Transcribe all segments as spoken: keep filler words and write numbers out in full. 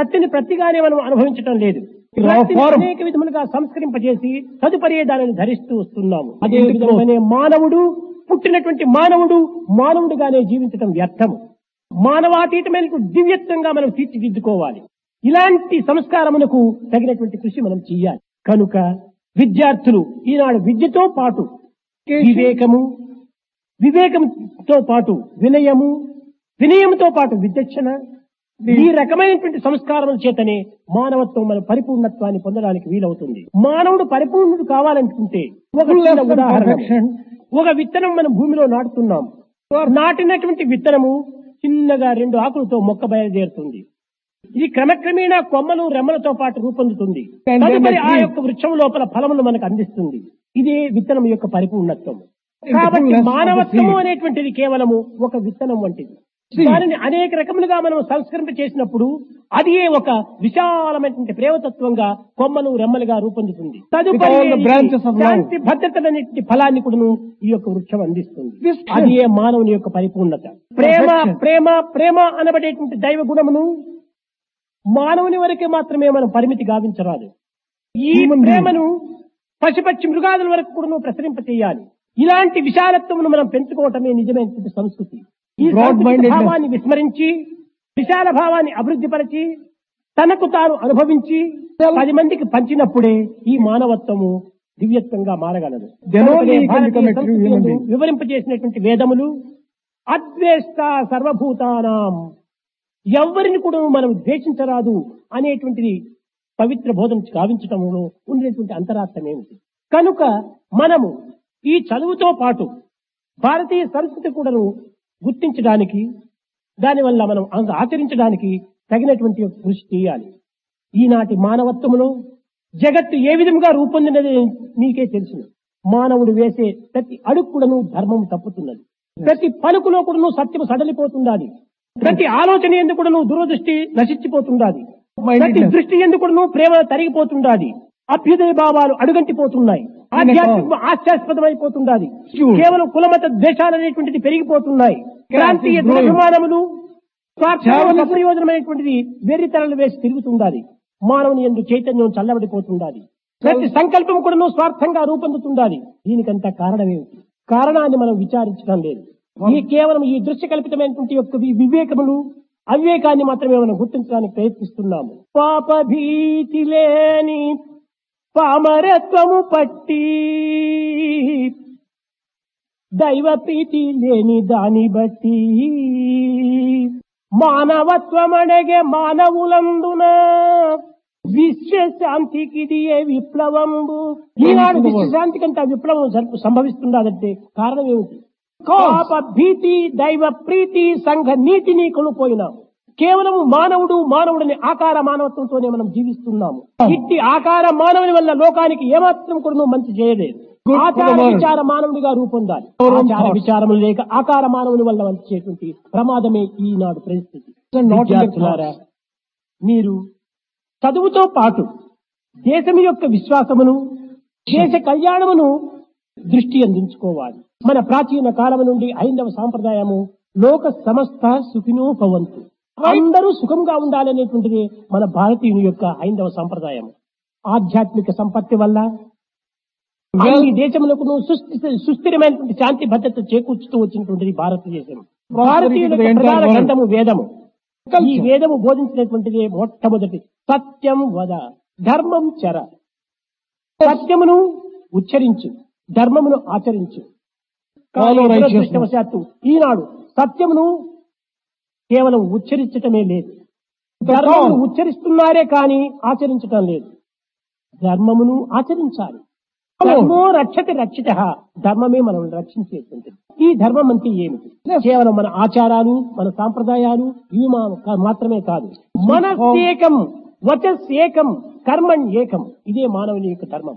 ప్రతిని ప్రతిగానే మనం అనుభవించటం లేదు. అనేక విధములుగా సంస్కరింపజేసి తదుపరి దానిని ధరిస్తూ వస్తున్నాము. అదే విధంగానే మానవుడు పుట్టినటువంటి మానవుడు మానవుడిగానే జీవించటం వ్యర్థము. మానవాతీతమైన దివ్యత్వంగా మనం తీర్చిదిద్దుకోవాలి. ఇలాంటి సంస్కారమునకు తగినటువంటి కృషి మనం చెయ్యాలి. కనుక విద్యార్థులు ఈనాడు విద్యతో పాటు వివేకము, వివేకంతో పాటు వినయము, వినయంతో పాటు విచక్షణ, ఈ రకమైనటువంటి సంస్కారముల చేతనే మానవత్వం మన పరిపూర్ణత్వాన్ని పొందడానికి వీలవుతుంది. మానవుడు పరిపూర్ణుడు కావాలనుకుంటే ఒక చిన్న ఉదాహరణ, ఒక విత్తనం మనం భూమిలో నాటుతున్నాం. నాటినటువంటి విత్తనము చిన్నగా రెండు ఆకులతో మొక్క బయలుదేరుతుంది. ఇది క్రమక్రమేణా కొమ్మలు రెమ్మలతో పాటు రూపొందుతుంది. తదుపరి ఆ యొక్క వృక్షం లోపల ఫలములు మనకు అందిస్తుంది. ఇదే విత్తనం యొక్క పరిపూర్ణత్వం. కాబట్టి మానవత్వము అనేటువంటిది కేవలము ఒక విత్తనం వంటిది. దానిని అనేక రకములుగా మనం సంస్కరింప చేసినప్పుడు అది ఒక విశాలమైనటువంటి ప్రేమతత్వంగా కొమ్మలు రెమ్మలుగా రూపొందుతుంది. తదుపరి శాంతి భద్రతలన్నింటి ఫలాన్ని కూడా ఈ యొక్క వృక్షం అందిస్తుంది. అది ఏ మానవుని యొక్క పరిపూర్ణత. ప్రేమ ప్రేమ ప్రేమ అనబడేటువంటి దైవ గుణమును మానవుని వరకే మాత్రమే మనం పరిమితి గావించరాదు. ఈ ప్రేమను పశుపక్షి మృగాదుల వరకు కూడా ప్రసరింప చేయాలి. ఇలాంటి విశాలత్వమును మనం పెంచుకోవటమే నిజమైనటువంటి సంస్కృతి. ఈ భావాన్ని విస్మరించి విశాల భావాన్ని అభివృద్ధి పరిచి తనకు తాను అనుభవించి పది మందికి పంచినప్పుడే ఈ మానవత్వము దివ్యత్వంగా మారగలదు. వివరింపజేసినటువంటి వేదములు అద్వేష్ట సర్వభూతానాం, ఎవ్వరిని కూడా మనం ద్వేషించరాదు అనేటువంటిది పవిత్ర బోధన గావించటంలో ఉండేటువంటి అంతరార్థం ఏమిటి? కనుక మనము ఈ చదువుతో పాటు భారతీయ సంస్కృతి కూడాను గుర్తించడానికి, దానివల్ల మనం ఆచరించడానికి తగినటువంటి కృషి చేయాలి. ఈనాటి మానవత్వములో జగత్తు ఏ విధంగా రూపొందినది నీకే తెలుసు. మానవుడు వేసే ప్రతి అడుగును ధర్మం తప్పుతున్నది. ప్రతి పలుకులో కూడా సత్యము సడలిపోతుండాలి. ప్రతి ఆలోచన ఎందుకు దురదృష్టి నశించిపోతుండాలి. ప్రతి దృష్టి ఎందుకు ప్రేమ తరిగిపోతుండాలి. అభ్యుదయ భావాలు అడుగంటిపోతున్నాయి. ఆధ్యాత్మిక ఆశాస్పదమైపోతుండాలి. కేవలం కులమత ద్వేషాలు అనేటువంటిది పెరిగిపోతున్నాయి. ప్రాంతీయ దురభిమానములు, ప్రయోజనమైనటువంటిది వెర్రితలలు వేసి తిరుగుతుండాలి. మానవుని యందు చైతన్యం చల్లబడిపోతుండాలి. ప్రతి సంకల్పం కూడా స్వార్థంగా రూపొందుతుండాలి. దీనికంతా కారణమేమిటి? కారణాన్ని మనం విచారించడం లేదు. ఈ కేవలం ఈ దృశ్య కల్పితమైనటువంటి యొక్క వివేకములు, అవివేకాన్ని మాత్రమే మనం గుర్తించడానికి ప్రయత్నిస్తున్నాము. పాప భీతి లేని పామరత్వము పట్టి, దైవ ప్రీతి లేని దాని బట్టి, మానవత్వమడగే మానవులందున విశ్వశాంతికి ఏ విప్లవంబు. ఈనాడు విశ్వశాంతి కంటే విప్లవం సంభవిస్తుందంటే కారణం ఏమిటి? పాప భీతి, దైవ ప్రీతి, సంఘ నీతిని కొనుపోయినాం. కేవలం మానవుడు మానవుడిని ఆకార మానవత్వంతోనే మనం జీవిస్తున్నాము. ఇట్టి ఆకార మానవుని వల్ల లోకానికి ఏమాత్రం కూడా మంచి చేయలేదు. ఆచార విచార మానవుడిగా రూపొందాలి. ఆచార విచారములు లేక ఆకార మానవుని వల్ల వచ్చేటువంటి ప్రమాదమే ఈనాడు పరిస్థితి. విద్యార్థులారా, మీరు చదువుతో పాటు దేశం యొక్క విశ్వాసమును, దేశ కళ్యాణమును దృష్టి అందించుకోవాలి. మన ప్రాచీన కాలం నుండి హైందవ సాంప్రదాయము లోక సమస్త సుఖినో భవంతు, అందరూ సుఖంగా ఉండాలనేటువంటిది మన భారతీయుని యొక్క హైందవ సంప్రదాయం. ఆధ్యాత్మిక సంపత్తి వల్ల అన్ని దేశములకు సుస్థిరమైనటువంటి శాంతి భద్రత చేకూర్చుతూ వచ్చినటువంటిది భారతదేశం. భారతీయుల ప్రధాన గ్రంథము వేదము. ఈ వేదము బోధించినటువంటిది మొట్టమొదటి సత్యం వద, ధర్మం చర. సత్యమును ఉచ్చరించు, ధర్మమును ఆచరించు. దురదృష్టవశాత్తు ఈనాడు సత్యమును కేవలం ఉచ్చరించటమే లేదు. ధర్మమును ఉచ్చరిస్తున్నారే కానీ ఆచరించటం లేదు. ధర్మమును ఆచరించాలి. ధర్మో రక్షతి రక్షిత, ధర్మమే మనం రక్షించేటువంటిది. ఈ ధర్మం అంటే ఏమిటి? కేవలం మన ఆచారాలు, మన సాంప్రదాయాలు ఇవి మాత్రమే కాదు. మనస్సేకం, వచస్సేకం, కర్మణ్ ఏకం. ఇదే మానవుని యొక్క ధర్మం.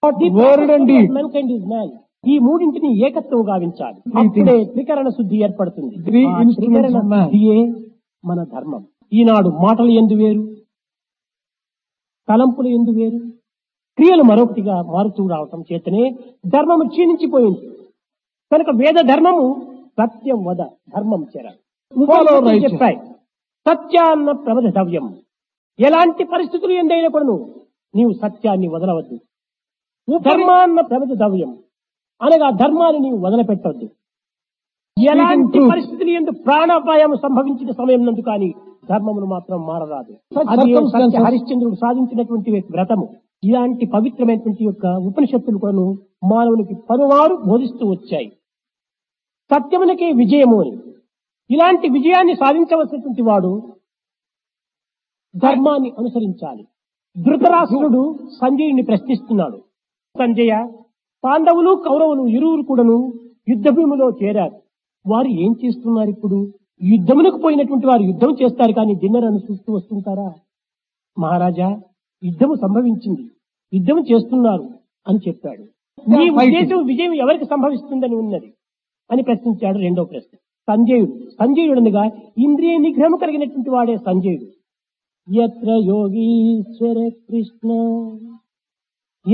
ఈ మూడింటిని ఏకత్వం గావించాలి. అప్పుడే త్రికరణ శుద్ధి ఏర్పడుతుంది. త్రికరణ శుద్ధియే మన ధర్మం. ఈనాడు మాటలు ఎందు వేరు, తలంపులు ఎందు వేరు, క్రియలు మరొకటిగా మారుతూ రావటం చేతనే ధర్మము క్షీణించిపోయింది. కనుక వేద ధర్మము సత్యం వద, ధర్మం చెర చెప్పాయి. సత్యాన్న ప్రబోధవ్యం. ఎలాంటి పరిస్థితులు ఎందైనా కూడా నీవు సత్యాన్ని వదలవద్దు. ధర్మాన్న ప్రమితవ్యం అనగా ధర్మాన్ని నీవు వదిలిపెట్టవద్దు. ఎలాంటి పరిస్థితులు ఎందు ప్రాణాపాయం సంభవించిన సమయం నందు కానీ ధర్మమును మాత్రం మారరాదు. అది సత్య హరిశ్చంద్రుడు సాధించినటువంటి వ్రతము. ఇలాంటి పవిత్రమైనటువంటి యొక్క ఉపనిషత్తులు కూడా మానవునికి పలువారు బోధిస్తూ వచ్చాయి. సత్యమునకే విజయము అని. ఇలాంటి విజయాన్ని సాధించవలసినటువంటి వాడు ధర్మాన్ని అనుసరించాలి. ధృతరాష్ట్రుడు సంజయుని ప్రశ్నిస్తున్నాడు. సంజయ, పాండవులు కౌరవులు ఇరువురు కూడాను యుద్ధ భూమిలో చేరారు. వారు ఏం చేస్తున్నారు ఇప్పుడు? యుద్ధమునకు పోయినటువంటి వారు యుద్ధం చేస్తారు కానీ దిన్నరను చూస్తూ వస్తుంటారా? మహారాజా, యుద్ధము సంభవించింది, యుద్ధం చేస్తున్నారు అని చెప్పాడు. నీ ఉద్దేశం విజయం ఎవరికి సంభవిస్తుందని ఉన్నది అని ప్రశ్నించాడు. రెండో ప్రశ్న సంజయుడు. సంజయుడుగా ఇంద్రియ నిగ్రహం కలిగినటువంటి వాడే సంజయుడు. యత్ర యోగీశ్వర కృష్ణ